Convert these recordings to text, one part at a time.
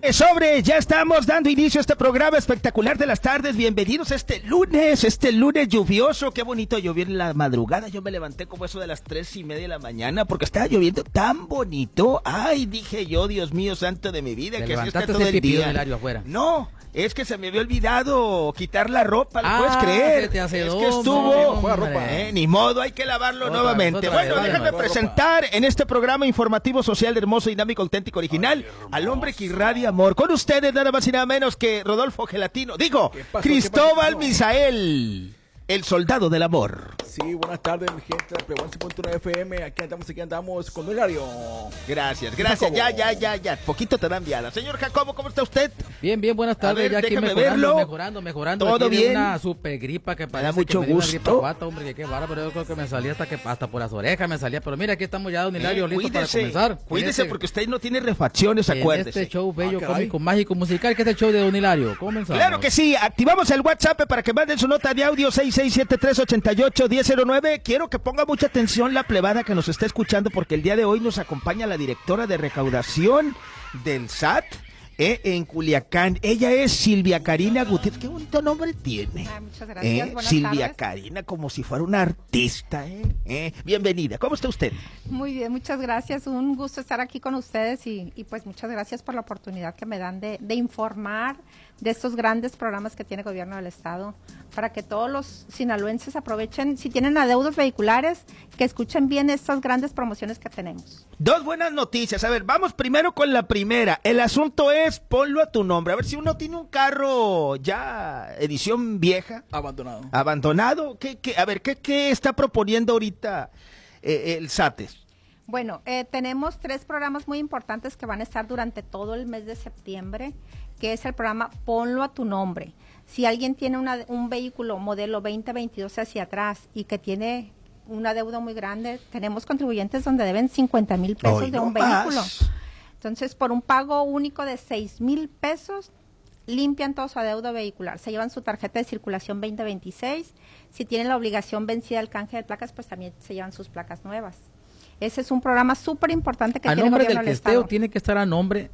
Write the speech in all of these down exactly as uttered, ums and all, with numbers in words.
Sobre, ya estamos dando inicio a este programa espectacular de las tardes. Bienvenidos a este lunes, este lunes lluvioso. Qué bonito llovió en la madrugada. Yo me levanté como eso de las tres y media de la mañana porque estaba lloviendo tan bonito. Ay, dije yo, Dios mío, santo de mi vida, ¿Te que así está levantaste todo ese el pipí día. del área afuera? No, es que se me había olvidado quitar la ropa, ¿lo Ah, puedes creer? se te hace es dos, que estuvo, no, eh, ni modo, hay que lavarlo Otra nuevamente. vez, otra Bueno, vez, déjame vale, presentar en este programa informativo social hermoso, dinámico, auténtico, original, Ay, al hombre que irradia amor. Con ustedes nada más y nada menos que Rodolfo Gelatino, digo, ¿Qué pasó? Cristóbal ¿Qué pasó? Misael, el soldado del amor. Sí, buenas tardes, mi gente de Preguanza punto nueve F M. Aquí andamos, aquí andamos con el horario. Gracias, gracias, ya, ya, ya, ya, poquito te dan viada. Señor Jacobo, ¿cómo está usted? Bien, bien, buenas tardes. ver, ya aquí déjame mejorando, verlo. mejorando, mejorando. ¿Todo Aquí de bien? Una super gripa que parece mucho que me dio una gusto. gripa guata, hombre, que qué bárbaro. Yo creo que me salía hasta que hasta por las orejas me salía. Pero mira, aquí estamos ya, don Hilario, Eh, listo para cuídese, comenzar. cuídese En porque usted no tiene refacciones, este, en acuérdese. este show bello, Ah, caray. cómico, mágico, musical, que es el show de don Hilario. Comenzamos. Claro que sí, activamos el WhatsApp para que manden su nota de audio seis seis siete tres ocho ocho uno cero cero nueve. Quiero que ponga mucha atención la plebada que nos está escuchando porque el día de hoy nos acompaña la directora de recaudación del S A T eh, en Culiacán. Ella es Silvia Karina Gutiérrez. Qué bonito nombre tiene. Ah, muchas gracias, Eh, buenas Silvia tardes. Karina, como si fuera una artista. Eh, eh. Bienvenida, ¿cómo está usted? Muy bien, muchas gracias. Un gusto estar aquí con ustedes y, y pues muchas gracias por la oportunidad que me dan de, de informar de estos grandes programas que tiene el gobierno del estado para que todos los sinaloenses aprovechen, si tienen adeudos vehiculares, que escuchen bien estas grandes promociones que tenemos. Dos buenas noticias. A ver, vamos primero con la primera. El asunto es ponlo a tu nombre. A ver, si uno tiene un carro ya edición vieja, Abandonado. abandonado, ¿qué, qué, a ver, ¿qué, qué está proponiendo ahorita eh, el S A T E S? Bueno, eh, tenemos tres programas muy importantes que van a estar durante todo el mes de septiembre, que es el programa Ponlo a tu nombre. Si alguien tiene una, un vehículo modelo veinte veintidós hacia atrás y que tiene una deuda muy grande, tenemos contribuyentes donde deben cincuenta mil pesos Hoy de no un más. vehículo. Entonces, por un pago único de seis mil pesos, limpian todo su adeudo vehicular. Se llevan su tarjeta de circulación veinte veintiséis. Si tienen la obligación vencida del canje de placas, pues también se llevan sus placas nuevas. Ese es un programa súper importante que a tiene el nombre gobierno del del que esté o estado. tiene que estar a nombre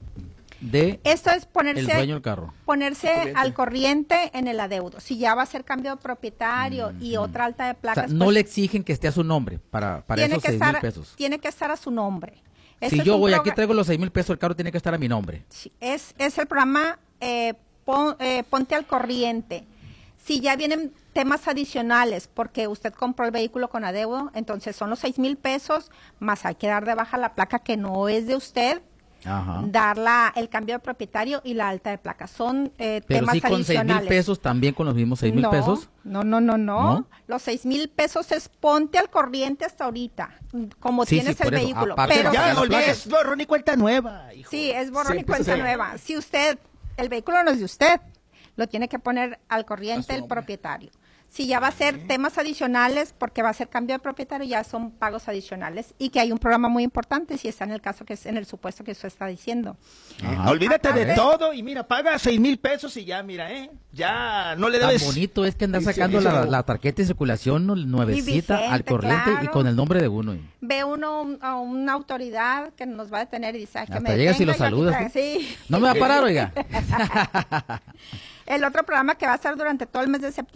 de Esto es ponerse, el dueño del carro. ponerse Al corriente. al corriente en el adeudo. Si ya va a ser cambio de propietario y otra alta de O sea, placas, no pues, le exigen que esté a su nombre para, para tiene esos que seis mil estar, pesos. tiene que estar a su nombre. Ese Si es yo un voy aquí progra- traigo los seis mil pesos, el carro tiene que estar a mi nombre. Sí, es, es el programa eh, pon- eh, Ponte al Corriente. Si ya vienen temas adicionales, porque usted compró el vehículo con adeudo, entonces son los seis mil pesos, más hay que dar de baja la placa que no es de usted, Ajá. dar la, el cambio de propietario y la alta de placa. Son eh, Pero temas sí con seis adicionales. mil pesos, también con los mismos seis mil no, pesos. No, no, no, no, ¿No? Los seis mil pesos es ponte al corriente hasta ahorita, como Sí, tienes sí, el por eso. vehículo. Aparte Pero de Ya, las si placas. olvides, borrón y cuenta nueva, hijo. Sí, es borrón Sí, y cuenta empieza a ser- nueva. Si usted, el vehículo no es de usted, lo tiene que poner al A corriente su el nombre. propietario. Si ya va a ser temas adicionales, porque va a ser cambio de propietario, ya son pagos adicionales. Y que hay un programa muy importante, si está en el caso que es en el supuesto que usted está diciendo. Ajá. Olvídate de Aparte- todo y mira, paga seis mil pesos y ya, mira, eh, ya no le Tan debes. bonito es que andar Sí, sí, sacando sí, la, sí. la tarjeta de circulación nu- nuevecita vigente, al corriente y claro. con el nombre de uno. Ve uno un- a una autoridad que nos va a detener y dice, ay, que Hasta me llegas y lo detenga, aquí saludas, trae- ¿no? Sí. No me va a parar, oiga. El otro programa que va a estar durante todo el mes de septiembre